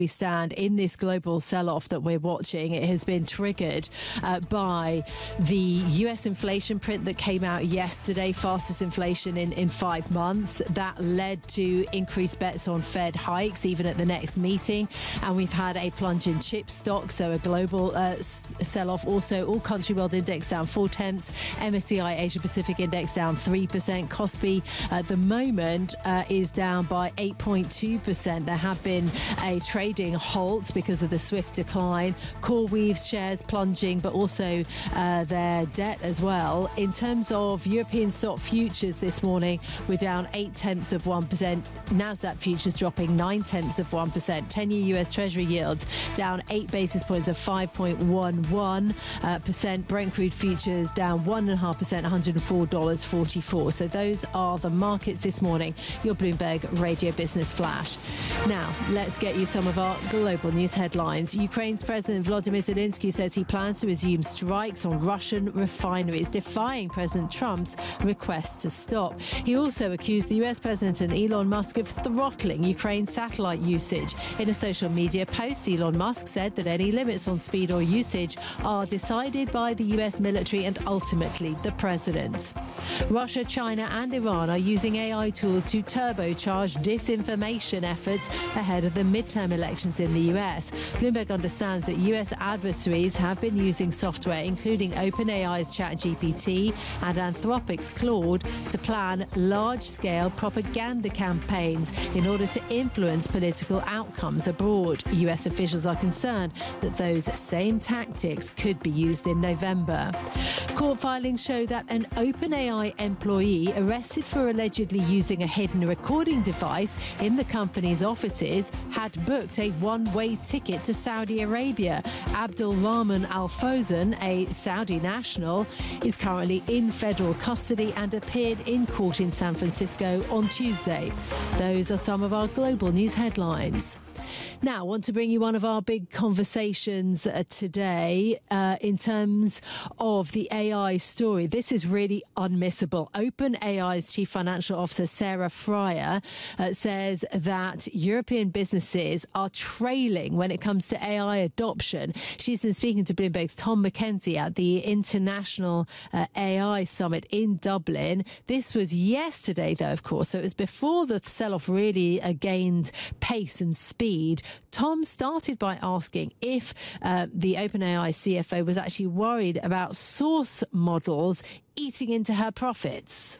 we stand in this global sell-off that we're watching. It has been triggered by the US inflation print that came out yesterday, fastest inflation in 5 months. That led to increased bets on Fed hikes even at the next meeting. And we've had a plunge in chip stocks, so a global sell-off. Also, all country world index down 0.4. MSCI Asia Pacific index down 3%. Kospi at the moment is down by 8.2%. There have been a trading halt because of the swift decline. CoreWeave shares plunging, but also their debt as well. In terms of European stock futures this morning, we're down 0.8%. Nasdaq futures dropping 0.9%. 10-year US Treasury yields down 8 basis points of 5.11%. Brent crude futures down 1.5%, $104.44. So those are the markets this morning. Your Bloomberg Radio Business Flash. Now, let's get you some of our global news headlines. Ukraine's President Volodymyr Zelensky says he plans to resume strikes on Russian refineries, defying President Trump's request to stop. He also accused the US President and Elon Musk of throttling Ukraine's satellite usage. In a social media post, Elon Musk said that any limits on speed or usage are decided by the US military and ultimately the president. Russia, China and Iran are using AI tools to turbocharge disinformation efforts ahead of the midterm elections in the US. Bloomberg understands that US adversaries have been using software, including OpenAI's ChatGPT and Anthropic's Claude, to plan large-scale propaganda campaigns in order to influence political outcomes abroad. US officials are concerned that those same tactics could be used in November. Court filings show that an OpenAI employee arrested for allegedly using a hidden recording device in the company's offices had booked a one-way ticket to Saudi Arabia. Abdul Rahman Al Fawzan, a Saudi national, is currently in federal custody and appeared in court in San Francisco on Tuesday. Those are some of our global news headlines. Now, I want to bring you one of our big conversations today in terms of the AI story. This is really unmissable. OpenAI's Chief Financial Officer, Sarah Frier, says that European businesses are trailing when it comes to AI adoption. She's been speaking to Bloomberg's Tom McKenzie at the International AI Summit in Dublin. This was yesterday, though, of course, so it was before the sell-off really gained pace and speed. Tom started by asking if the OpenAI CFO was actually worried about source models eating into her profits.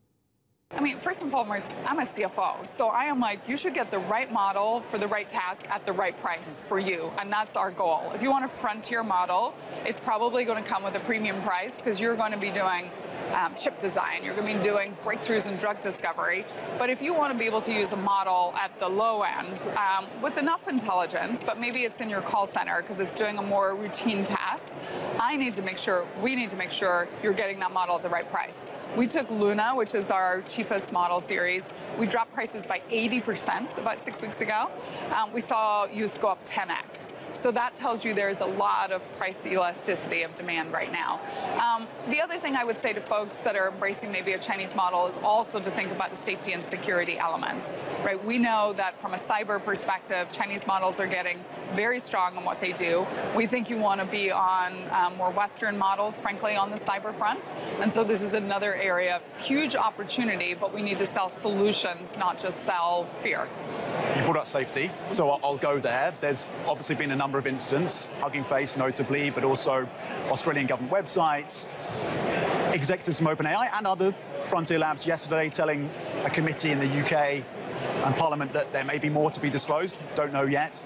I mean, first and foremost, I'm a CFO, so I am like, you should get the right model for the right task at the right price for you, and that's our goal. If you want a frontier model, it's probably going to come with a premium price because you're going to be doing chip design, you're going to be doing breakthroughs in drug discovery. But if you want to be able to use a model at the low end with enough intelligence, but maybe it's in your call center because it's doing a more routine task, we need to make sure you're getting that model at the right price. We took Luna, which is our cheapest model series. We dropped prices by 80% about 6 weeks ago. We saw use go up 10x. So that tells you there's a lot of price elasticity of demand right now. The other thing I would say to folks that are embracing maybe a Chinese model is also to think about the safety and security elements, right? We know that from a cyber perspective, Chinese models are getting very strong in what they do. We think you want to be on more Western models, frankly, on the cyber front. And so this is another area of huge opportunity, but we need to sell solutions, not just sell fear. You brought up safety, so I'll go there. There's obviously been a number of incidents, Hugging Face notably, but also Australian government websites, executives from OpenAI and other Frontier Labs yesterday telling a committee in the UK and Parliament that there may be more to be disclosed. Don't know yet.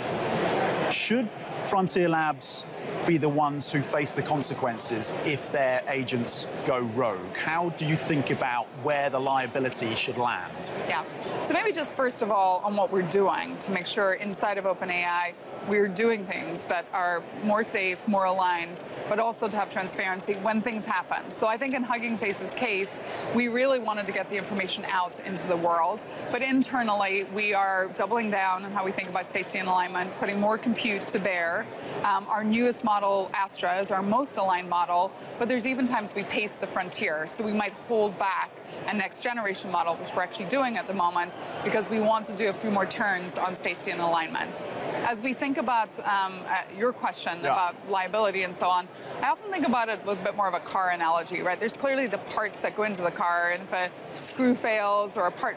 Should Frontier Labs be the ones who face the consequences if their agents go rogue? How do you think about where the liability should land? Yeah. So maybe just first of all on what we're doing to make sure inside of OpenAI we're doing things that are more safe, more aligned, but also to have transparency when things happen. So I think in Hugging Face's case, we really wanted to get the information out into the world. But internally, we are doubling down on how we think about safety and alignment, putting more compute to bear. Our newest model model, Astra, is our most aligned model, but there's even times we pace the frontier. So we might hold back a next generation model, which we're actually doing at the moment, because we want to do a few more turns on safety and alignment. As we think about your question about liability and so on, I often think about it with a bit more of a car analogy, right? There's clearly the parts that go into the car, and if a screw fails or a part